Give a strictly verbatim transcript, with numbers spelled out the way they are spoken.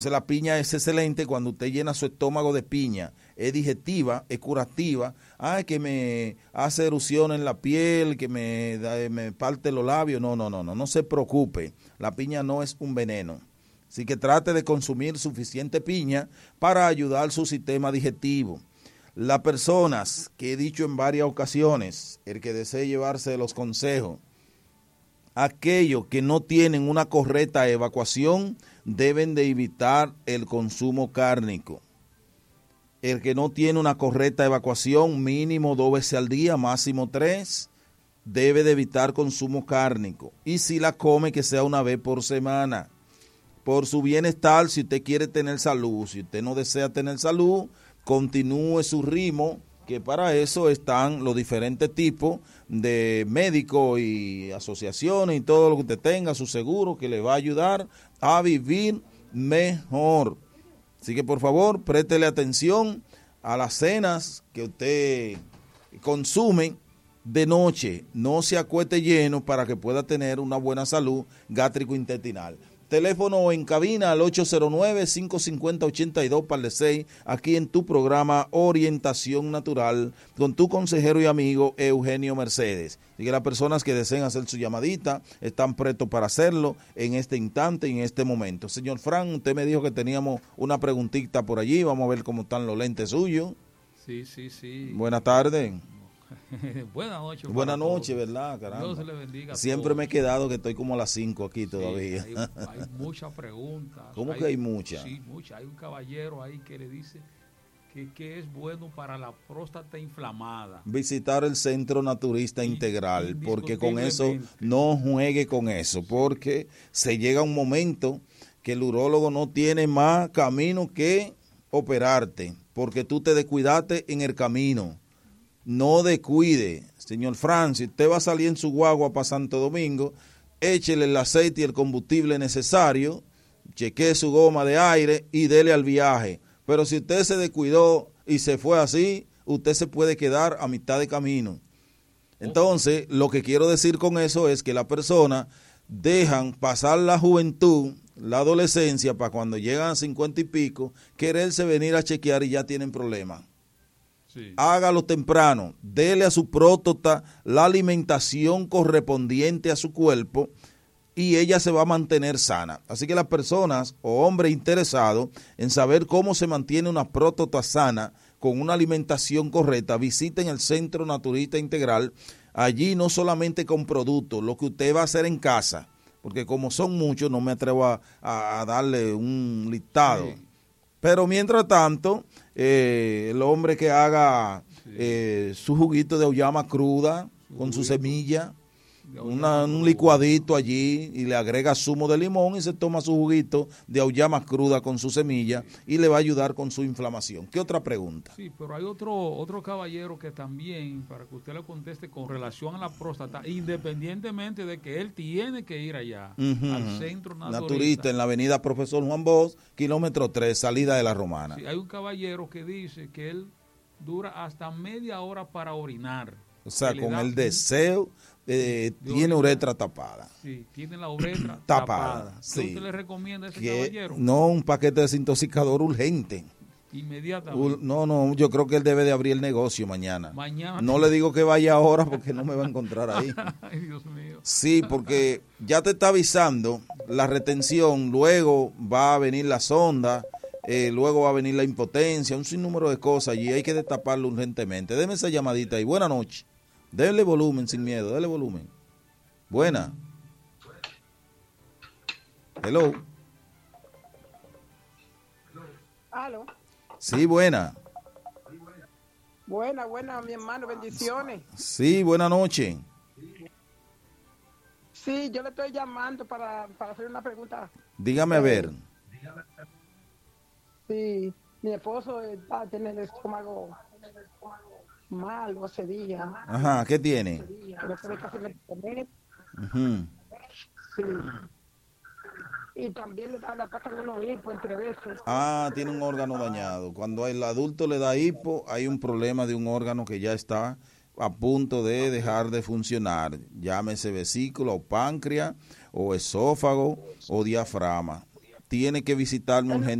La piña es excelente cuando usted llena su estómago de piña, es digestiva, es curativa, ay, que me hace erupción en la piel, que me, me parte los labios, no, no, no, no, no se preocupe, la piña no es un veneno, así que trate de consumir suficiente piña para ayudar su sistema digestivo. Las personas que he dicho en varias ocasiones, el que desee llevarse los consejos, aquellos que no tienen una correcta evacuación deben de evitar el consumo cárnico. El que no tiene una correcta evacuación, mínimo dos veces al día, máximo tres, debe de evitar consumo cárnico. Y si la come, que sea una vez por semana. Por su bienestar, si usted quiere tener salud, si usted no desea tener salud, continúe su ritmo, que para eso están los diferentes tipos de médicos y asociaciones y todo lo que usted tenga, su seguro, que le va a ayudar a vivir mejor. Así que por favor, préstele atención a las cenas que usted consume de noche. No se acueste lleno para que pueda tener una buena salud gástrico-intestinal. Teléfono en cabina al ocho cero nueve, cinco cinco cero, ocho dos par de seis, aquí en tu programa Orientación Natural, con tu consejero y amigo Eugenio Mercedes. Así que las personas que deseen hacer su llamadita están prestos para hacerlo en este instante y en este momento. Señor Fran, usted me dijo que teníamos una preguntita por allí, vamos a ver cómo están los lentes suyos. Sí, sí, sí. Buenas tardes. Buenas noches. Buenas noches, ¿verdad? Caramba. Dios le bendiga. Siempre me he quedado que estoy como a las cinco aquí todavía. Sí, hay, hay muchas preguntas. ¿Cómo hay, que hay muchas? Sí, muchas. Hay un caballero ahí que le dice que, que es bueno para la próstata inflamada. Visitar el Centro Naturista Integral, porque con eso no juegue con eso, porque se llega un momento que el urólogo no tiene más camino que operarte, porque tú te descuidaste en el camino. No descuide, señor Francis, usted va a salir en su guagua para Santo Domingo, échele el aceite y el combustible necesario, chequee su goma de aire y dele al viaje. Pero si usted se descuidó y se fue así, usted se puede quedar a mitad de camino. Entonces, lo que quiero decir con eso es que las personas dejan pasar la juventud, la adolescencia, para cuando llegan a cincuenta y pico, quererse venir a chequear y ya tienen problemas. Sí. Hágalo temprano, dele a su próstata la alimentación correspondiente a su cuerpo y ella se va a mantener sana. Así que las personas o hombres interesados en saber cómo se mantiene una próstata sana con una alimentación correcta, visiten el Centro Naturista Integral. Allí no solamente con productos, lo que usted va a hacer en casa, porque como son muchos no me atrevo a, a, a darle un listado. Sí. Pero mientras tanto, eh, el hombre que haga eh, su juguito de auyama cruda con su semilla, una, un licuadito allí y le agrega zumo de limón y se toma su juguito de auyama cruda con su semilla y le va a ayudar con su inflamación. ¿Qué otra pregunta? Sí, pero hay otro otro caballero que también, para que usted le conteste con relación a la próstata, independientemente de que él tiene que ir allá, uh-huh, al Centro Naturista. Naturista en la avenida Profesor Juan Bosch, kilómetro tres, salida de la Romana. Sí, hay un caballero que dice que él dura hasta media hora para orinar. O sea, con el deseo, eh, de tiene uretra tapada. Sí, tiene la uretra tapada. tapada. Sí. ¿Qué usted le recomienda a ese que, caballero? No, un paquete de desintoxicador urgente. Inmediatamente. No, no, yo creo que él debe de abrir el negocio mañana. Mañana. No le digo que vaya ahora porque no me va a encontrar ahí. Ay, Dios mío. Sí, porque ya te está avisando la retención, luego va a venir la sonda, eh, luego va a venir la impotencia, un sinnúmero de cosas y hay que destaparlo urgentemente. Deme esa llamadita ahí. Buenas noches. Dele volumen sin miedo, dele volumen. Buena. Hello. ¿Aló? Sí, buena. Buena, buena, mi hermano, bendiciones. Sí, buena noche. Sí, yo le estoy llamando para, para hacer una pregunta. Dígame a ver. Sí, mi esposo está tiene el estómago malo hace días. Ajá, ¿qué tiene? No puede casi comer. Uh-huh. Sí. Y también le da la pata de unos hipo entre veces. Ah, tiene un órgano dañado. Cuando el adulto le da hipo, hay un problema de un órgano que ya está a punto de dejar de funcionar. Llámese vesícula o páncreas o esófago o diafragma. tiene que visitarme urgentemente.